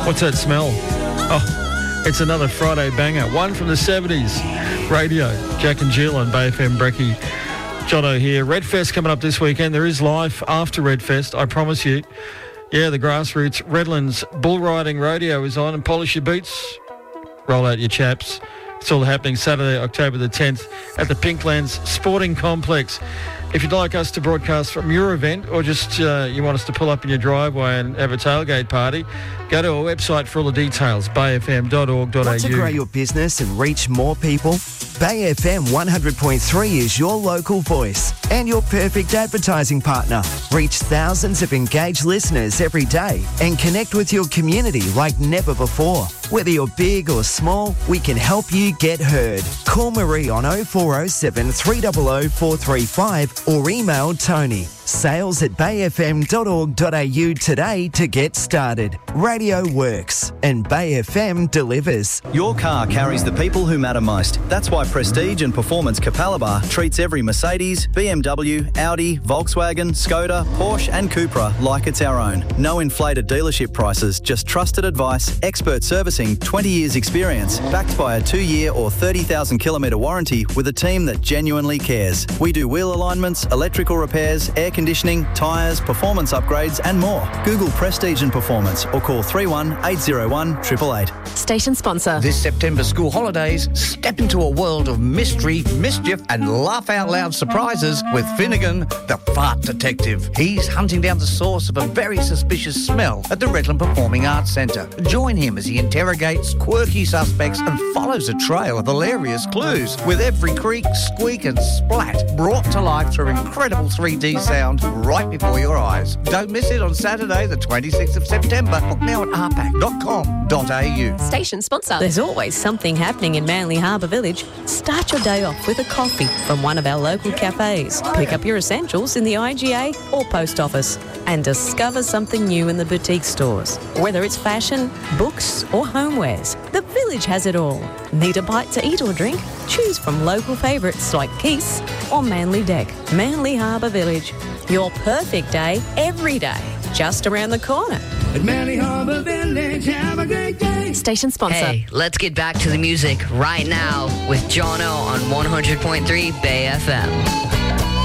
What's that smell? Oh, it's another Friday banger. One from the 70s. Radio, Jack and Jill on Bay FM Brekkie. Jono here. Redfest coming up this weekend. There is life after Redfest, I promise you. Yeah, the Grassroots Redlands Bull Riding Rodeo is on, and polish your boots, roll out your chaps. It's all happening Saturday, October the 10th at the Pinklands Sporting Complex. If you'd like us to broadcast from your event, or just you want us to pull up in your driveway and have a tailgate party, go to our website for all the details, bayfm.org.au. Want to grow your business and reach more people? Bay FM 100.3 is your local voice and your perfect advertising partner. Reach thousands of engaged listeners every day and connect with your community like never before. Whether you're big or small, we can help you get heard. Call Marie on 0407 300 435 or email Tony. sales@bayfm.org.au today to get started. Radio works and Bay FM delivers. Your car carries the people who matter most. That's why Prestige and Performance Capalaba treats every Mercedes, BMW, Audi, Volkswagen, Skoda, Porsche and Cupra like it's our own. No inflated dealership prices, just trusted advice, expert servicing, 20 years experience, backed by a 2-year or 30,000 kilometre warranty with a team that genuinely cares. We do wheel alignments, electrical repairs, air conditioning, tyres, performance upgrades and more. Google Prestige and Performance or call 31 801 888. Station sponsor. This September school holidays, step into a world of mystery, mischief and laugh-out-loud surprises with Finnegan, the fart detective. He's hunting down the source of a very suspicious smell at the Redland Performing Arts Centre. Join him as he interrogates quirky suspects and follows a trail of hilarious clues, with every creak, squeak and splat brought to life through incredible 3D sound right before your eyes. Don't miss it on Saturday, the 26th of September. Book now at rpac.com.au. Station sponsor. There's always something happening in Manly Harbour Village. Start your day off with a coffee from one of our local cafes. Pick up your essentials in the IGA or post office and discover something new in the boutique stores. Whether it's fashion, books or homewares, the village has it all. Need a bite to eat or drink? Choose from local favourites like Keith's or Manly Deck. Manly Harbour Village. Your perfect day every day. Just around the corner. At Manly Harbour Village, have a great day. Station sponsor. Hey, let's get back to the music right now with Jono on 100.3 Bay FM.